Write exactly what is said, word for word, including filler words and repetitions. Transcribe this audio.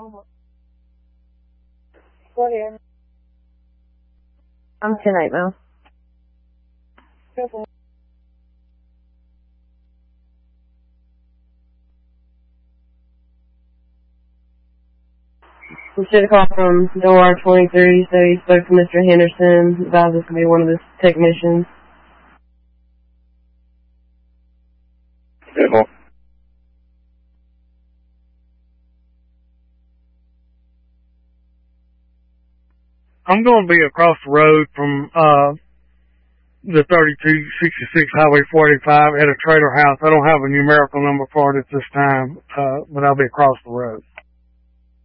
What in? I'm ten eight, Mel. Careful. We should have called from D O R twenty-three, so he spoke to Mister Henderson, advised us to be one of the technicians. Careful. I'm going to be across the road from uh the thirty-two sixty-six Highway forty-five at a trailer house. I don't have a numerical number for it at this time, uh, but I'll be across the road.